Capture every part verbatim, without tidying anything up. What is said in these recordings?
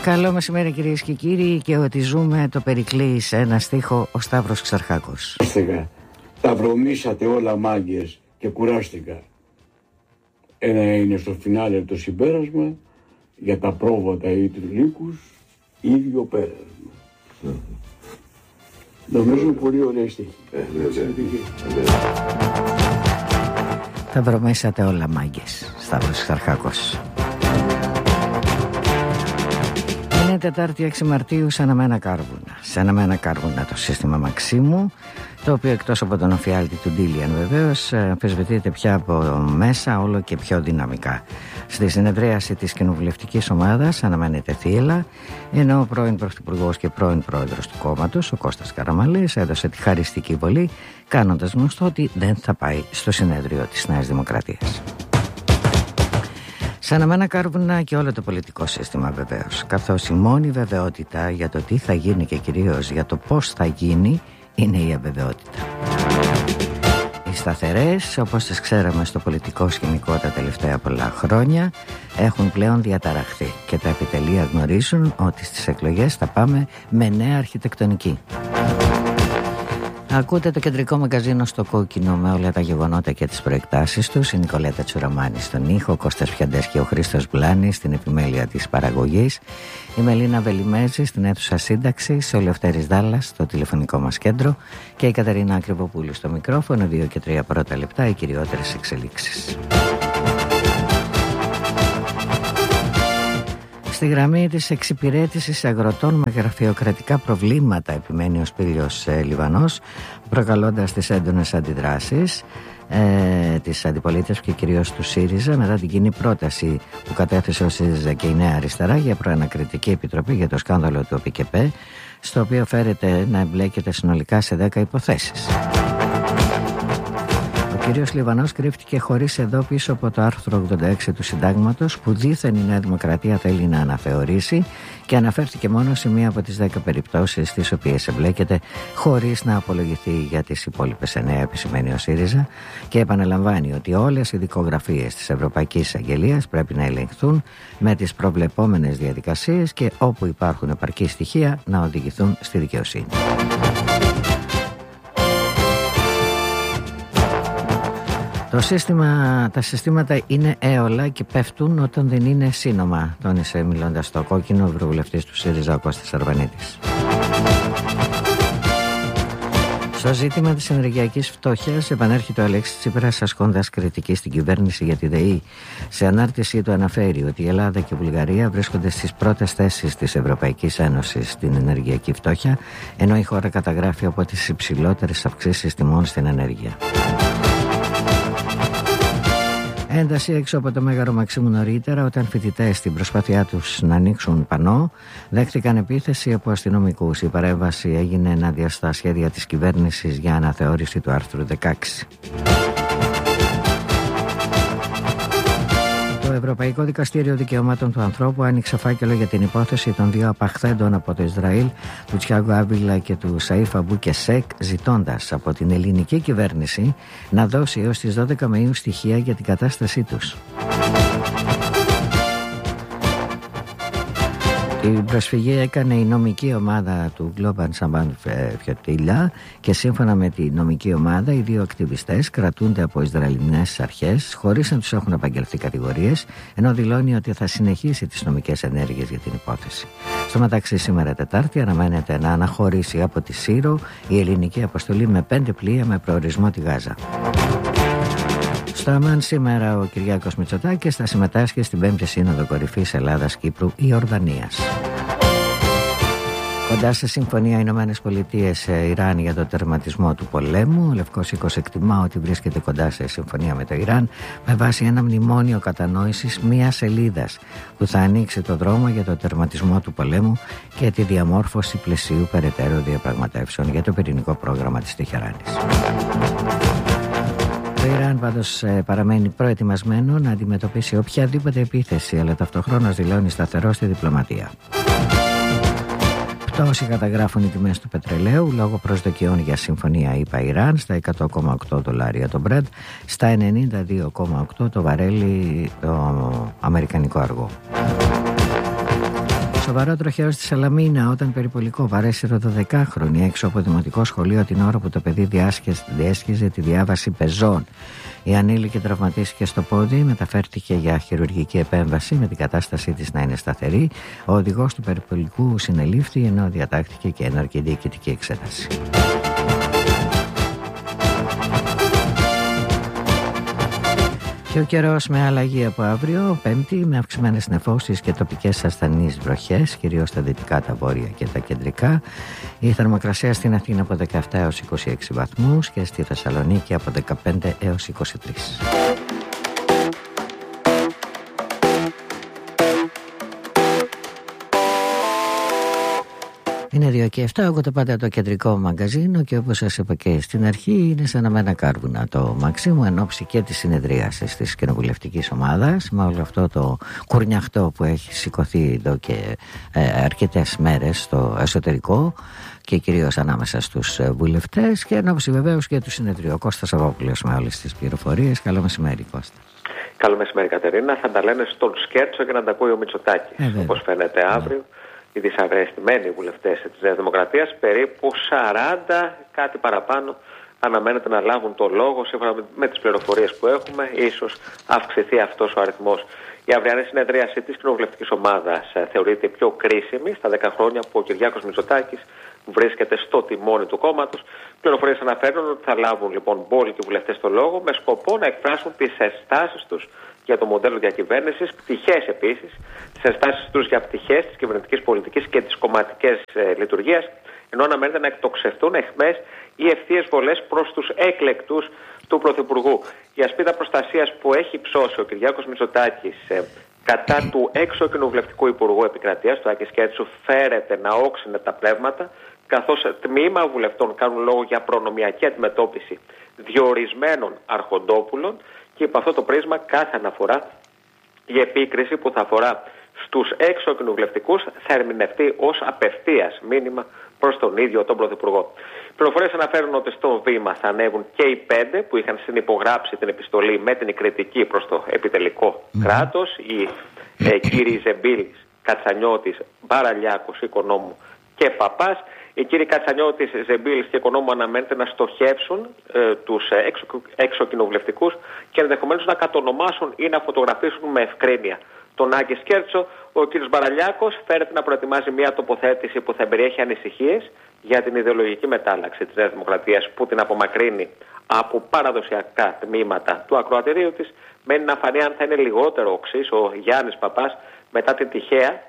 Καλό μεσημέρι κυρίες και κύριοι, και ότι ζούμε το Περικλή σε ένα στίχο ο Σταύρος Ξαρχάκος. Τα βρωμίσατε όλα μάγκες και κουράστηκα. Ένα είναι στο φινάλε το συμπέρασμα, για τα πρόβατα ή τριλίκους ίδιο πέρασμα. Mm. Νομίζω πολύ ωραία στίχη. Τα βρωμίσατε όλα μάγκες, Σταύρος Ξαρχάκος. Είναι Τετάρτη έξι Μαρτίου, σε αναμένα κάρβουνα. Σε αναμένα κάρβουνα το σύστημα Μαξίμου, το οποίο εκτός από τον οφιάλτη του Ντίλιαν βεβαίως αμφισβητείται πια από μέσα όλο και πιο δυναμικά. Στη συνεδρίαση της κοινοβουλευτικής ομάδας αναμένεται θύελλα, ενώ ο πρώην Πρωθυπουργός και πρώην Πρόεδρος του κόμματος, ο Κώστας Καραμανλής, έδωσε τη χαριστική βολή, κάνοντας γνωστό ότι δεν θα πάει στο συνέδριο της Νέας Δημοκρατίας. Σαν αναμένα κάρβουνα και όλο το πολιτικό σύστημα βεβαίως, καθώς η μόνη βεβαιότητα για το τι θα γίνει και κυρίως για το πώς θα γίνει είναι η αβεβαιότητα. Οι σταθερές, όπως τις ξέραμε στο πολιτικό σκηνικό τα τελευταία πολλά χρόνια, έχουν πλέον διαταραχθεί και τα επιτελεία γνωρίζουν ότι στις εκλογές θα πάμε με νέα αρχιτεκτονική. Ακούτε το κεντρικό μαγκαζίνο στο κόκκινο με όλα τα γεγονότα και τις προεκτάσεις τους. Η Νικολέτα Τσουραμάνη στον ήχο, ο Κώστας Πιαντές και ο Χρήστος Μπλάνης στην επιμέλεια της παραγωγής, η Μελίνα Βελιμέζη στην αίθουσα σύνταξης, ο Λευτέρης Δάλλας στο τηλεφωνικό μας κέντρο και η Καταρίνα Ακριβοπούλου στο μικρόφωνο. Δύο και τρία πρώτα λεπτά, οι κυριότερες εξελίξεις. Στη γραμμή της εξυπηρέτησης αγροτών με γραφειοκρατικά προβλήματα επιμένει ο Σπύριος ε, Λιβανός, προκαλώντας τις έντονες αντιδράσεις ε, της αντιπολίτευσης και κυρίως του ΣΥΡΙΖΑ μετά την κοινή πρόταση που κατέθεσε ο ΣΥΡΙΖΑ και η Νέα Αριστερά για προανακριτική επιτροπή για το σκάνδαλο του ΟΠΙΚΕΠΕ, στο οποίο φέρεται να εμπλέκεται συνολικά σε δέκα υποθέσεις. Ο κύριος Λιβανός κρύφτηκε χωρίς εδώ πίσω από το άρθρο ογδόντα έξι του Συντάγματος, που δήθεν η Νέα Δημοκρατία θέλει να αναθεωρήσει, και αναφέρθηκε μόνο σε μία από τις δέκα περιπτώσεις στις οποίες εμπλέκεται, χωρίς να απολογηθεί για τις υπόλοιπες εννέα, επισημαίνει ο ΣΥΡΙΖΑ, και επαναλαμβάνει ότι όλες οι δικογραφίες της Ευρωπαϊκής Αγγελίας πρέπει να ελεγχθούν με τις προβλεπόμενες διαδικασίες και όπου υπάρχουν επαρκή στοιχεία να οδηγηθούν στη δικαιοσύνη. Το σύστημα, τα συστήματα είναι έολα και πέφτουν όταν δεν είναι σύνομα, τόνισε μιλώντας στο κόκκινο ο ευρωβουλευτής του ΣΥΡΙΖΑ ο Κώστας Αρβανίτης. Στο ζήτημα της ενεργειακής φτώχειας επανέρχεται ο Αλέξης Τσίπρας ασκώντας κριτική στην κυβέρνηση για τη ΔΕΗ. Σε ανάρτησή του αναφέρει ότι η Ελλάδα και η Βουλγαρία βρίσκονται στις πρώτες θέσεις της Ευρωπαϊκής Ένωσης στην ενεργειακή φτώχεια, ενώ η χώρα καταγράφει από τις υψηλότερες αυξήσεις τιμών στην ενέργεια. Ένταση έξω από το Μέγαρο Μαξίμου νωρίτερα, όταν φοιτητές στην προσπάθειά τους να ανοίξουν πανό δέχτηκαν επίθεση από αστυνομικούς. Η παρέμβαση έγινε ενάντια στα σχέδια της κυβέρνησης για αναθεώρηση του άρθρου δεκαέξι. Το Ευρωπαϊκό Δικαστήριο Δικαιωμάτων του Ανθρώπου άνοιξε φάκελο για την υπόθεση των δύο απαχθέντων από το Ισραήλ, του Τσιάγκο Άβιλα και του Σαΐφ Αμπού Κεσέκ, ζητώντας από την ελληνική κυβέρνηση να δώσει έως τις δώδεκα Μαΐου στοιχεία για την κατάστασή τους. Την προσφυγή έκανε η νομική ομάδα του Global Saban Φιωτήλα και σύμφωνα με τη νομική ομάδα οι δύο ακτιβιστές κρατούνται από Ισραηλινές αρχές χωρίς να τους έχουν απαγγελθεί κατηγορίες, ενώ δηλώνει ότι θα συνεχίσει τις νομικές ενέργειες για την υπόθεση. Στο μεταξύ, σήμερα Τετάρτη αναμένεται να αναχωρήσει από τη Σύρο η ελληνική αποστολή με πέντε πλοία με προορισμό τη Γάζα. Στο Αμάν σήμερα ο Κυριάκος Μητσοτάκης θα συμμετάσχει στην πέμπτη Σύνοδο Κορυφής Ελλάδας-Κύπρου Ιορδανίας. Κοντά σε συμφωνία Ηνωμένες Πολιτείες Ιράν για το τερματισμό του πολέμου, ο Λευκός Οίκος εκτιμά ότι βρίσκεται κοντά σε συμφωνία με το Ιράν με βάση ένα μνημόνιο κατανόησης μία σελίδας που θα ανοίξει το δρόμο για το τερματισμό του πολέμου και τη διαμόρφωση πλαισίου περαιτέρω διαπραγματεύσεων για το πυρηνικό πρόγραμμα της Τεχεράνης. Το Ιράν πάντως παραμένει προετοιμασμένο να αντιμετωπίσει οποιαδήποτε επίθεση, αλλά ταυτοχρόνως δηλώνει σταθερό στη διπλωματία. Πτώση καταγράφουν οι τιμές του πετρελαίου λόγω προσδοκιών για συμφωνία ΗΠΑ-Ιράν στα εκατό κόμμα οκτώ δολάρια το Brent, στα ενενήντα δύο κόμμα οκτώ το βαρέλι το αμερικανικό αργό. Σοβαρό τροχαίο στη Σαλαμίνα όταν περιπολικό βαρέσει δωδεκάχρονη έξω από δημοτικό σχολείο την ώρα που το παιδί διέσχιζε τη διάβαση πεζών. Η ανήλικη τραυματίστηκε στο πόδι, μεταφέρθηκε για χειρουργική επέμβαση με την κατάστασή της να είναι σταθερή. Ο οδηγός του περιπολικού συνελήφθη ενώ διατάχθηκε και έναρκη διοικητική εξέταση. Και ο καιρός με αλλαγή από αύριο, Πέμπτη, με αυξημένες νεφώσεις και τοπικές ασθενείς βροχές, κυρίως στα δυτικά, τα βόρεια και τα κεντρικά. Η θερμοκρασία στην Αθήνα από δεκαεπτά έως είκοσι έξι βαθμούς και στη Θεσσαλονίκη από δεκαπέντε έως είκοσι τρεις. Είναι δύο και επτά, ακούτε πάντα το κεντρικό μαγκαζίνο και όπως σας είπα και στην αρχή είναι σαν να μένα κάρβουνα το Μαξίμου εν ώψη και της συνεδρίασης της κοινοβουλευτικής ομάδας με όλο αυτό το κουρνιαχτό που έχει σηκωθεί εδώ και ε, αρκετές μέρες στο εσωτερικό και κυρίως ανάμεσα στους βουλευτές και εν ώψη βεβαίως και του συνεδρίου. Ο Κώστας Αβόπουλος με όλες τις πληροφορίες. Καλό μεσημέρι, Κώστα. Καλό μεσημέρι, Κατερίνα. Θα τα λένε στον σκέρτσο και να τα ακούει ο Μητσοτάκης, ε, όπως φαίνεται αύριο. Ναι. Οι δυσαρεστημένοι βουλευτές της Νέας Δημοκρατίας, περίπου σαράντα, κάτι παραπάνω, αναμένεται να λάβουν το λόγο. Σύμφωνα με τις πληροφορίες που έχουμε, ίσως αυξηθεί αυτός ο αριθμός. Η αυριανή συνεδρίαση της κοινοβουλευτικής ομάδας θεωρείται η πιο κρίσιμη στα δέκα χρόνια που ο Κυριάκος Μητσοτάκης βρίσκεται στο τιμόνι του κόμματος. Πληροφορίες αναφέρουν ότι θα λάβουν λοιπόν μπόλικοι βουλευτές το λόγο με σκοπό να εκφράσουν τις ενστάσεις τους για το μοντέλο διακυβέρνησης, πτυχές επίσης, τις ενστάσεις τους για πτυχές της κυβερνητικής πολιτικής και της κομματικής ε, λειτουργίας, ενώ αναμένεται να εκτοξευτούν εχμές ή ευθείες βολές προς τους έκλεκτους του Πρωθυπουργού. Η ασπίδα προστασίας που έχει ψώσει ο Κυριάκος Μητσοτάκης ε, κατά του έξω κοινοβουλευτικού Υπουργού Επικρατείας, του Άκη Σκέρτσου, φέρεται να όξινε τα πνεύματα, καθώς τμήμα βουλευτών κάνουν λόγο για προνομιακή αντιμετώπιση διορισμένων αρχοντόπουλων και υπό αυτό το πρίσμα κάθε αναφορά η επίκριση που θα αφορά στους έξω κοινοβουλευτικούς θα ερμηνευτεί ως απευθείας μήνυμα προς τον ίδιο τον Πρωθυπουργό. Οι πληροφορίες αναφέρουν ότι στο βήμα θα ανέβουν και οι πέντε που είχαν συνυπογράψει την επιστολή με την κριτική προς το επιτελικό mm. κράτος, οι ε, κύριοι Ζεμπίλης, Κατσανιώτης, Μπαραλιάκος, Οικονόμου και Παπάς. Οι κύριοι Κατσανιώτης, Ζεμπίλης και Οικονόμου αναμένεται να στοχεύσουν ε, τους έξω, έξω κοινοβουλευτικούς και ενδεχομένως να κατονομάσουν ή να φωτογραφίσουν με ευκρίνεια τον Άκη Σκέρτσο. Ο κύριος Μπαραλιάκος φέρεται να προετοιμάζει μια τοποθέτηση που θα περιέχει ανησυχίες για την ιδεολογική μετάλλαξη της Νέας Δημοκρατίας που την απομακρύνει από παραδοσιακά τμήματα του ακροατηρίου της. Μένει να φανεί αν θα είναι λιγότερο οξύς ο Γιάννης Παπάς μετά την τυχαία,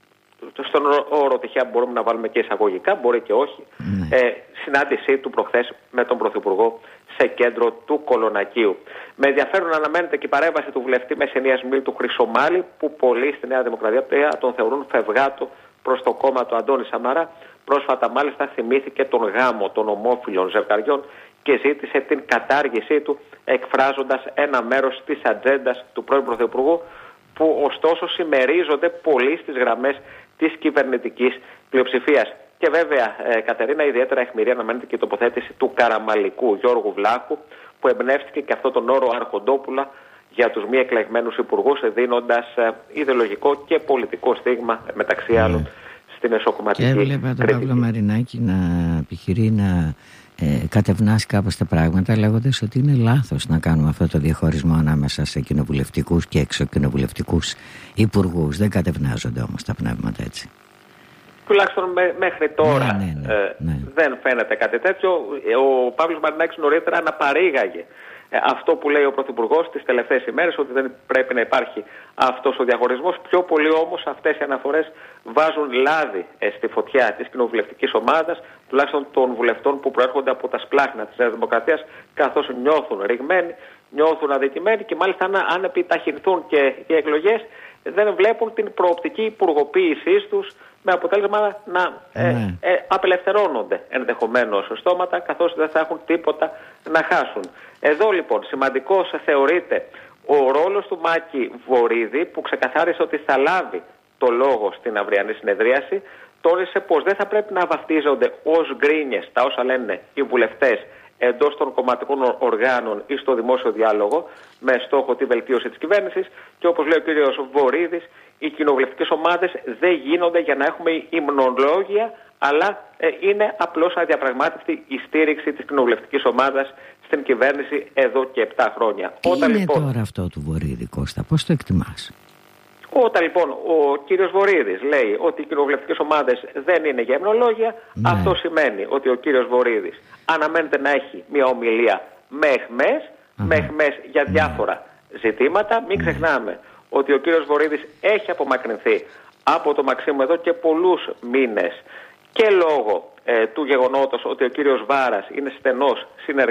στον όρο τυχαία μπορούμε να βάλουμε και εισαγωγικά, μπορεί και όχι, mm. ε, συνάντησή του προχθές με τον Πρωθυπουργό σε κέντρο του Κολονακίου. Με ενδιαφέρον αναμένεται και η παρέμβαση του βουλευτή Μεσσηνίας Μίλτου Χρυσομάλη, που πολλοί στη Νέα Δημοκρατία τον θεωρούν φευγάτο προς το κόμμα του Αντώνη Σαμαρά. Πρόσφατα μάλιστα θυμήθηκε τον γάμο των ομόφυλων ζευγαριών και ζήτησε την κατάργησή του, εκφράζοντας ένα μέρος της ατζέντας του πρώην Πρωθυπουργού, που ωστόσο συμμερίζονται πολύ στις γραμμές της κυβερνητικής πλειοψηφίας. Και βέβαια, ε, Κατερίνα, ιδιαίτερα αιχμηρή αναμένεται και η τοποθέτηση του καραμαλικού Γιώργου Βλάχου, που εμπνεύστηκε και αυτόν τον όρο Αρχοντόπουλα για τους μη εκλεγμένους υπουργούς, δίνοντας ε, ιδεολογικό και πολιτικό στίγμα, μεταξύ άλλων, mm. στην εσωκομματική κριτική. Και έβλεπα τον Παύλο Μαρινάκη να επιχειρεί να ε, κατευνάσει κάπως τα πράγματα, λέγοντας ότι είναι λάθος να κάνουμε αυτό το διαχωρισμό ανάμεσα σε κοινοβουλευτικούς και εξωκοινοβουλευτικούς υπουργούς. Δεν κατευνάζονται όμως τα πνεύματα έτσι. Τουλάχιστον μέ, μέχρι τώρα ναι, ναι, ναι, ε, ναι. δεν φαίνεται κάτι τέτοιο. Ο Παύλος Μαρινάκης νωρίτερα αναπαρήγαγε ε, αυτό που λέει ο Πρωθυπουργός τις τελευταίες ημέρες, ότι δεν πρέπει να υπάρχει αυτός ο διαχωρισμός. Πιο πολύ όμως αυτές οι αναφορές βάζουν λάδι ε, στη φωτιά της κοινοβουλευτικής ομάδας, τουλάχιστον των βουλευτών που προέρχονται από τα σπλάχνα της Νέας Δημοκρατίας, καθώς νιώθουν ρηγμένοι, νιώθουν αδικημένοι και μάλιστα αν, αν επιταχυνθούν και οι εκλογές, δεν βλέπουν την προοπτική υπουργοποίησής τους, με αποτέλεσμα να ε, ε, απελευθερώνονται ενδεχομένως στόματα, καθώς δεν θα έχουν τίποτα να χάσουν. Εδώ λοιπόν σημαντικός θεωρείται ο ρόλος του Μάκη Βορίδη, που ξεκαθάρισε ότι θα λάβει το λόγο στην αυριανή συνεδρίαση. Τόνισε πως δεν θα πρέπει να βαφτίζονται ως γκρίνιες τα όσα λένε οι βουλευτές εντός των κομματικών οργάνων ή στο δημόσιο διάλογο με στόχο τη βελτίωση της κυβέρνησης και όπως λέει ο κύριος Βορίδης, οι κοινοβουλευτικές ομάδες δεν γίνονται για να έχουμε υμνολόγια, αλλά ε, είναι απλώς αδιαπραγμάτευτη η στήριξη της κοινοβουλευτικής ομάδας στην κυβέρνηση εδώ και επτά χρόνια. Τι Όταν, είναι λοιπόν, τώρα αυτό του Βορίδη, Κώστα, πώς το εκτιμάς? Όταν λοιπόν ο κύριος Βορίδης λέει ότι οι κοινοβουλευτικές ομάδες δεν είναι για υμνολόγια, ναι. αυτό σημαίνει ότι ο κύριος Βορίδης αναμένεται να έχει μια ομιλία με εχμές, με εχμές για διάφορα ναι. ζητήματα. Μην ναι. ξεχνάμε ότι ο κύριος Βορίδης έχει απομακρυνθεί από το Μαξίμου εδώ και πολλούς μήνες και λόγω ε, του γεγονότος ότι ο κύριος Βάρας είναι στενός συνεργάτης